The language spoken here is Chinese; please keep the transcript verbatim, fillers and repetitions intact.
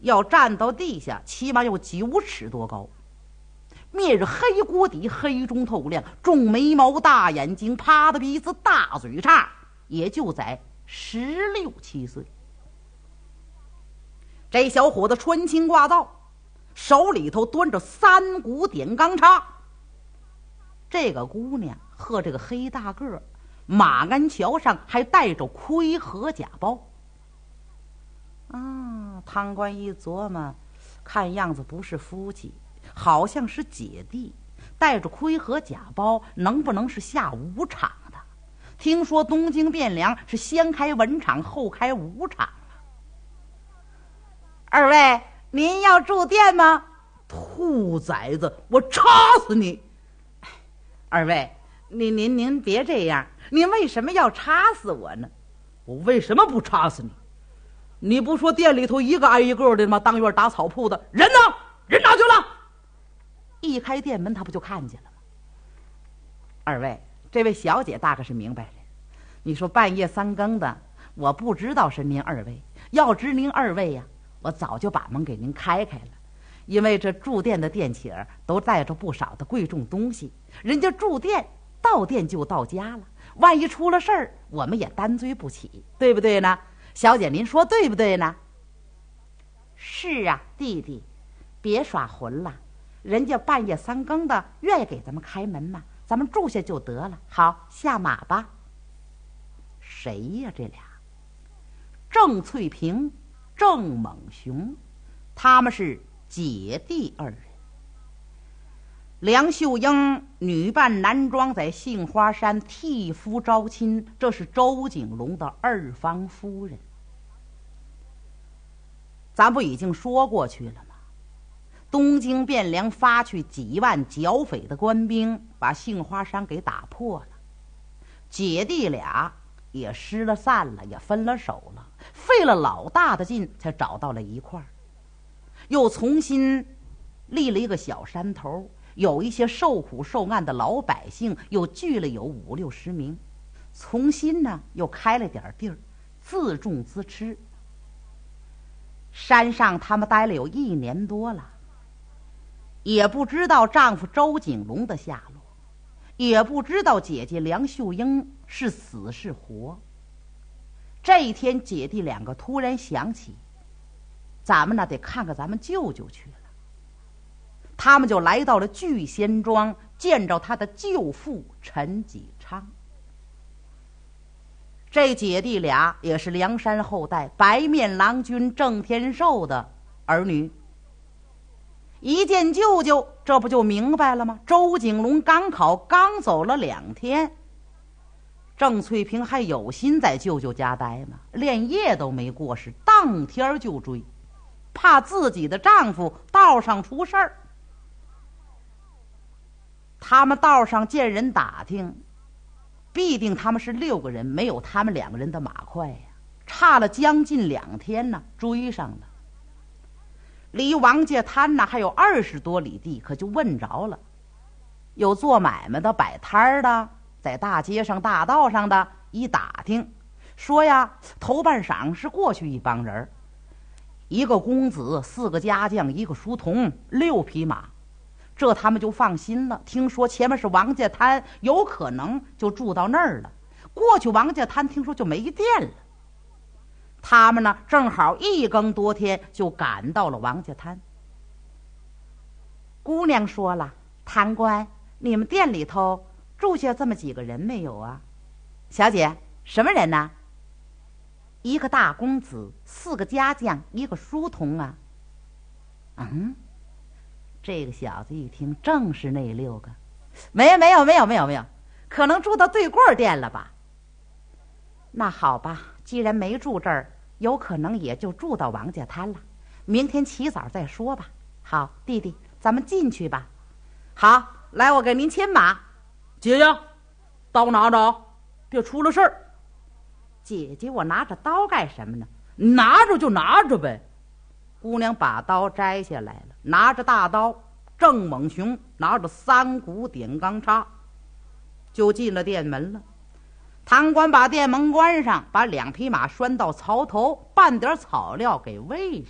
要站到地下，起码有九尺多高。面是黑锅底，黑中透亮，重眉毛，大眼睛，趴的鼻子，大嘴叉，也就在十六七岁。这小伙子穿青挂道，手里头端着三股点钢叉。这个姑娘和这个黑大个儿，马鞍桥上还带着盔和甲包。啊，汤官一琢磨，看样子不是夫妻，好像是姐弟，带着盔和甲包，能不能是下武场的？听说东京汴梁是先开文场后开武场啊。二位，您要住店吗？兔崽子，我插死你！二位，您您您别这样，您为什么要插死我呢？ 我为什么不插死你？你不说店里头一个挨一个的吗？当院打草铺的人呢？人哪去了？ 一开店门，他不就看见了吗？二位，这位小姐大概是明白人。你说半夜三更的，我不知道是您二位，要知您二位呀、啊，我早就把门给您开开了。因为这住店的店起儿都带着不少的贵重东西，人家住店到店就到家了，万一出了事儿，我们也担罪不起，对不对呢？小姐您说对不对呢？是啊，弟弟，别耍混了，人家半夜三更的愿意给咱们开门嘛，咱们住下就得了。好，下马吧。谁呀？这俩郑翠萍、郑猛雄，他们是姐弟二人。梁秀英女扮男装在杏花山替夫招亲，这是周景龙的二房夫人。咱不已经说过去了吗？东京汴梁发去几万剿匪的官兵，把杏花山给打破了，姐弟俩也失了散了，也分了手了，费了老大的劲才找到了一块儿，又重新立了一个小山头，有一些受苦受难的老百姓又聚了有五六十名，重新呢又开了点地儿，自种自吃。山上他们待了有一年多了，也不知道丈夫周景龙的下落，也不知道姐姐梁秀英是死是活。这一天姐弟两个突然想起，咱们呢得看看咱们舅舅去了。他们就来到了聚仙庄，见着他的舅父陈启昌。这姐弟俩也是梁山后代白面郎君郑天寿的儿女。一见舅舅，这不就明白了吗？周景龙刚考刚走了两天，郑翠萍还有心在舅舅家待吗？连夜都没过，是当天就追，怕自己的丈夫道上出事儿。他们道上见人打听，必定他们是六个人，没有他们两个人的马快呀，差了将近两天呢，追上了。离王家滩呢还有二十多里地，可就问着了。有做买卖的、摆摊儿的，在大街上、大道上的，一打听，说呀，头半晌是过去一帮人，一个公子，四个家将，一个书童，六匹马。这他们就放心了，听说前面是王家滩，有可能就住到那儿了。过去王家滩听说就没电了，他们呢正好一更多天就赶到了王家滩。姑娘说了，贪官，你们店里头住下这么几个人没有啊？小姐，什么人呢？一个大公子，四个家将，一个书童啊。嗯，这个小子一听，正是那六个。没有没有没有没有没有，可能住到对过店了吧。那好吧，既然没住这儿，有可能也就住到王家滩了，明天起早再说吧。好，弟弟，咱们进去吧。好，来，我给您牵马。 姐呀，刀拿着，别出了事儿。 姐姐，我拿着刀干什么呢？ 拿着就拿着呗。 姑娘把刀摘下来了，拿着大刀，郑猛雄拿着三股点钢叉，就进了店门了。堂官把店门关上，把两匹马拴到槽头，拌点草料给喂上。